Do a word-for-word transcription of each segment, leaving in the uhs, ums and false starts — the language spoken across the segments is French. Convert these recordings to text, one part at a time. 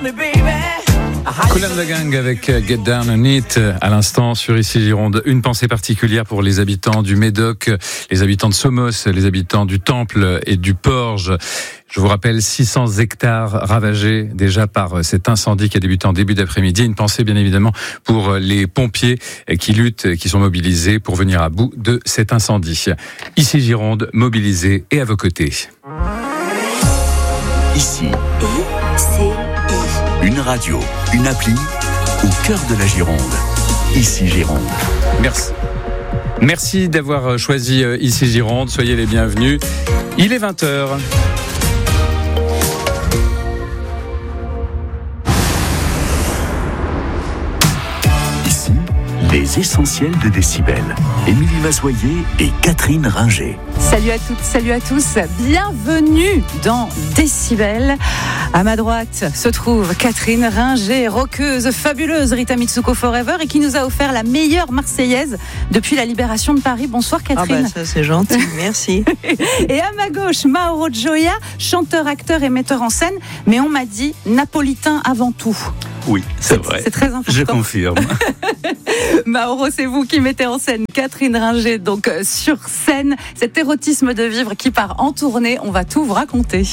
Kool and the Gang avec Get Down on It à l'instant sur Ici Gironde. Une pensée particulière pour les habitants du Médoc, les habitants de Somos, les habitants du Temple et du Porge. Je vous rappelle, six cents hectares ravagés déjà par cet incendie qui a débuté en début d'après-midi. Une pensée bien évidemment pour les pompiers qui luttent, qui sont mobilisés pour venir à bout de cet incendie. Ici Gironde, mobilisés et à vos côtés. Ici, I C I. Une radio, une appli au cœur de la Gironde. Ici Gironde. Merci. Merci d'avoir choisi Ici Gironde. Soyez les bienvenus. Il est vingt heures. Ici, les essentiels de Décibel. Émilie Mazoyer et Catherine Ringer. Salut à toutes, salut à tous. Bienvenue dans Décibel. À ma droite se trouve Catherine Ringer, rockeuse, fabuleuse, Rita Mitsuko Forever, et qui nous a offert la meilleure Marseillaise depuis la libération de Paris. Bonsoir Catherine. Ah bah ça c'est gentil, merci. Et à ma gauche, Mauro Gioia, chanteur, acteur et metteur en scène, mais on m'a dit napolitain avant tout. Oui, c'est, c'est vrai. C'est très important. Je confirme. Mauro, c'est vous qui mettez en scène Catherine Ringer, donc sur scène, cet érotisme de vivre qui part en tournée. On va tout vous raconter.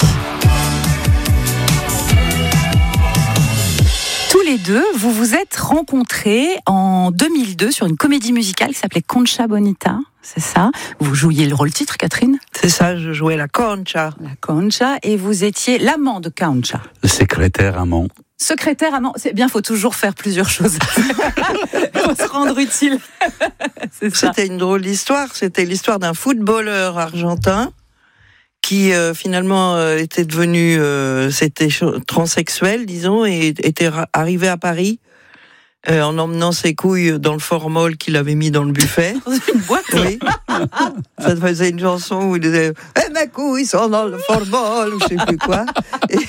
Tous les deux, vous vous êtes rencontrés en deux mille deux sur une comédie musicale qui s'appelait Concha Bonita. C'est ça. Vous jouiez le rôle titre, Catherine ? C'est ça, je jouais la Concha. La Concha, et vous étiez l'amant de Concha. Le secrétaire amant. Secrétaire amant, c'est bien, faut toujours faire plusieurs choses. Faut se rendre utile. C'est ça. C'était une drôle d'histoire. C'était l'histoire d'un footballeur argentin qui euh, finalement euh, était devenu, euh, c'était transsexuel, disons, et était ra- arrivé à Paris euh, en emmenant ses couilles dans le formol qu'il avait mis dans le buffet. Dans une boîte. Oui. Ça faisait une chanson où il disait « Eh, mes couilles sont dans le formol » ou je sais plus quoi. Et...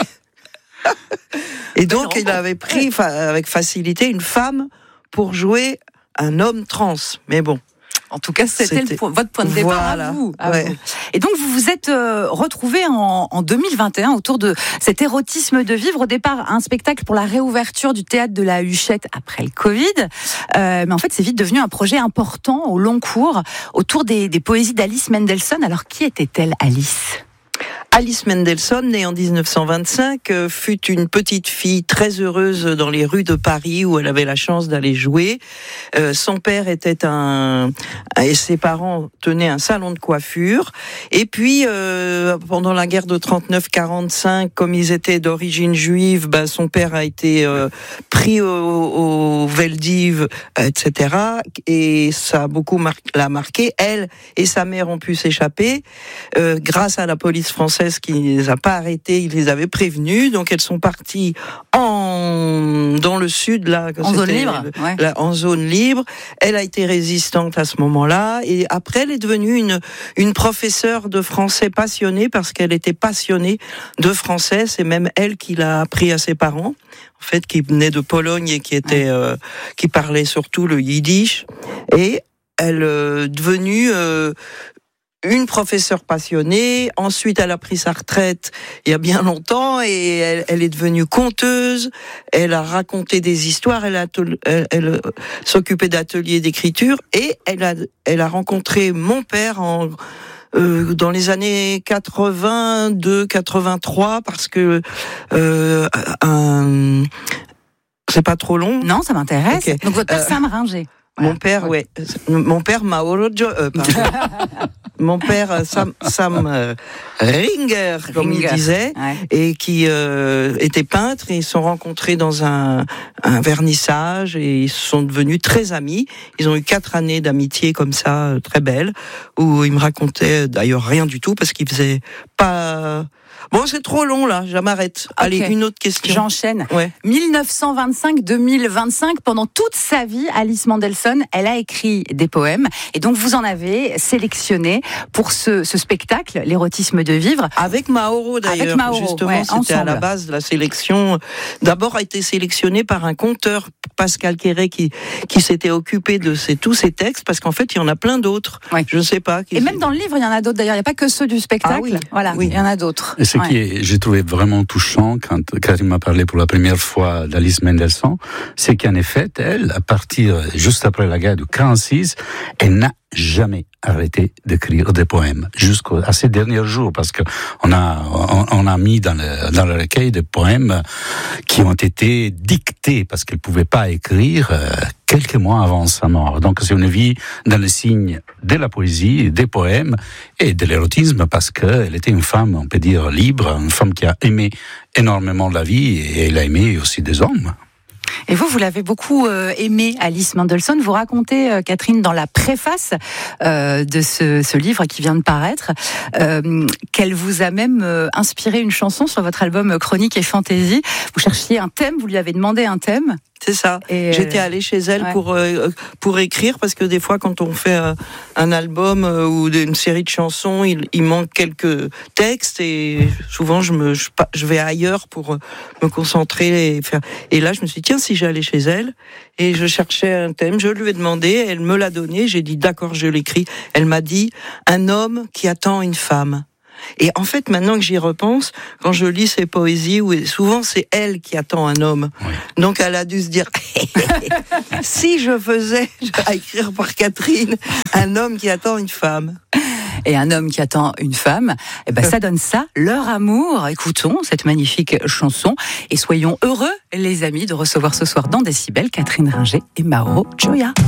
Et donc, il avait pris fa- avec facilité une femme pour jouer un homme trans. Mais bon. En tout cas, c'était, c'était... Le po- votre point de départ voilà. à vous. À ouais. vous. Et donc, vous vous êtes euh, retrouvés en, en deux mille vingt et un autour de cet érotisme de vivre. Au départ, un spectacle pour la réouverture du théâtre de la Huchette après le Covid. Euh, mais en fait, c'est vite devenu un projet important au long cours autour des, des poésies d'Alice Mendelssohn. Alors, qui était-elle, Alice ? Alice Mendelssohn, née en dix-neuf cent vingt-cinq, euh, fut une petite fille très heureuse dans les rues de Paris où elle avait la chance d'aller jouer. Euh, son père était un... et ses parents tenaient un salon de coiffure. Et puis, euh, pendant la guerre de trente-neuf quarante-cinq, comme ils étaient d'origine juive, bah, son père a été euh, pris au, au Veldiv, et cetera. Et ça a beaucoup mar- l'a marqué. Elle et sa mère ont pu s'échapper euh, grâce à la police française qui ne les a pas arrêtés, il les avait prévenus, donc elles sont parties en dans le sud là, en zone libre, ouais. là, en zone libre. Elle a été résistante à ce moment-là, et après elle est devenue une une professeure de français passionnée parce qu'elle était passionnée de français. C'est même elle qui l'a appris à ses parents, en fait, qui venaient de Pologne et qui étaient ouais. euh, qui parlaient surtout le yiddish, et elle est devenue euh, une professeure passionnée. Ensuite, elle a pris sa retraite il y a bien longtemps et elle, elle est devenue conteuse. Elle a raconté des histoires. Elle, a, elle, elle s'occupait d'ateliers d'écriture et elle a, elle a rencontré mon père en Euh, dans les années quatre-vingt-deux quatre-vingt-trois parce que euh, un... c'est pas trop long. Non, ça m'intéresse. Okay. Donc votre père, euh, Sam Ringer. Mon père, ouais. Mon père, Mauro Gioia. Euh, Mon père, Sam, Sam euh, Ringer, comme Ringer. il disait, ouais. et qui euh, était peintre. Et ils se sont rencontrés dans un, un vernissage et ils sont devenus très amis. Ils ont eu quatre années d'amitié comme ça, très belle, où il me racontait d'ailleurs rien du tout parce qu'il faisait pas... Bon, c'est trop long, là, je m'arrête. Okay. Allez, une autre question. J'enchaîne. Ouais. dix-neuf cent vingt-cinq deux mille vingt-cinq, pendant toute sa vie, Alice Mendelssohn, elle a écrit des poèmes. Et donc, vous en avez sélectionné pour ce, ce spectacle, l'érotisme de vivre. Avec Mauro, d'ailleurs. Avec Mauro, justement, ouais, c'était ensemble. À la base de la sélection. D'abord, a été sélectionné par un conteur Pascal Quéré qui, qui s'était occupé de ces, tous ces textes, parce qu'en fait, il y en a plein d'autres. Ouais. Je ne sais pas. Et même dans le livre, il y en a d'autres d'ailleurs. Il n'y a pas que ceux du spectacle. Ah oui. Voilà, Oui. il y en a d'autres. Et ce Ouais. qui est, j'ai trouvé vraiment touchant quand Catherine m'a parlé pour la première fois d'Alice Mendelssohn, c'est qu'en effet, elle, à partir, juste après la guerre de quarante-six, elle n'a jamais arrêté d'écrire des poèmes jusqu'à ces derniers jours, parce que on a on, on a mis dans le dans le recueil des poèmes qui ont été dictés parce qu'elle pouvait pas écrire euh, quelques mois avant sa mort. Donc c'est une vie dans le signe de la poésie, des poèmes et de l'érotisme, parce qu'elle était une femme, on peut dire, libre, une femme qui a aimé énormément la vie, et elle a aimé aussi des hommes. Et vous, vous l'avez beaucoup euh, aimé, Alice Mendelssohn. Vous racontez, euh, Catherine, dans la préface euh, de ce, ce livre qui vient de paraître, euh, qu'elle vous a même euh, inspiré une chanson sur votre album Chronique et Fantaisie. Vous cherchiez un thème, vous lui avez demandé un thème. C'est ça. Et J'étais allée chez elle ouais. pour euh, pour écrire, parce que des fois, quand on fait euh, un album euh, ou une série de chansons, il, il manque quelques textes, et souvent je me je, je vais ailleurs pour euh, me concentrer et faire. Et là, je me suis dit, tiens, si j'allais chez elle, et je cherchais un thème, je lui ai demandé, elle me l'a donné, j'ai dit d'accord, je l'écris. Elle m'a dit, un homme qui attend une femme. Et en fait, maintenant que j'y repense, quand je lis ses poésies, où souvent c'est elle qui attend un homme. Oui. Donc elle a dû se dire, si je faisais à écrire par Catherine, un homme qui attend une femme. Et un homme qui attend une femme, eh ben ça donne ça, leur amour. Écoutons cette magnifique chanson et soyons heureux, les amis, de recevoir ce soir dans Décibel Catherine Ringer et Mauro Gioia.